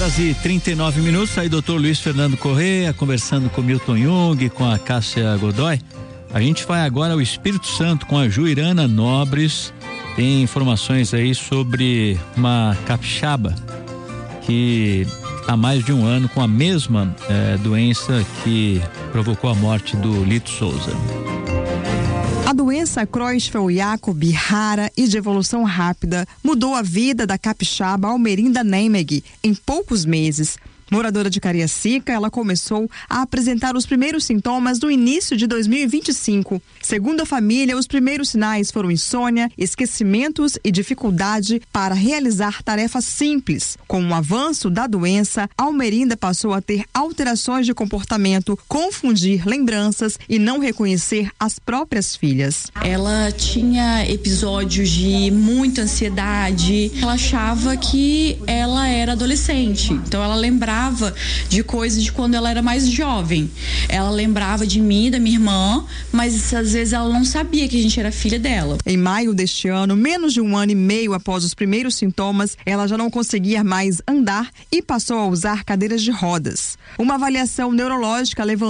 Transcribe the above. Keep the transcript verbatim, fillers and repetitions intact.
horas e trinta e nove minutos, aí doutor Luiz Fernando Correia conversando com Milton Jung, com a Cássia Godoy. A gente vai agora ao Espírito Santo com a Juirana Nobres. Tem informações aí sobre uma capixaba que há mais de um ano com a mesma eh, doença que provocou a morte do Lito Souza. A doença Creutzfeldt-Jakob rara e de evolução rápida mudou a vida da capixaba Almerinda Nemeg em poucos meses. Moradora de Cariacica, ela começou a apresentar os primeiros sintomas no início de dois mil e vinte e cinco. Segundo a família, os primeiros sinais foram insônia, esquecimentos e dificuldade para realizar tarefas simples. Com o avanço da doença, Almerinda passou a ter alterações de comportamento, confundir lembranças e não reconhecer as próprias filhas. Ela tinha episódios de muita ansiedade. Ela achava que ela era adolescente, então ela lembrava de coisas de quando ela era mais jovem. Ela lembrava de mim, da minha irmã, mas às vezes ela não sabia que a gente era filha dela. Em maio deste ano, menos de um ano e meio após os primeiros sintomas, ela já não conseguia mais andar e passou a usar cadeiras de rodas. Uma avaliação neurológica levantou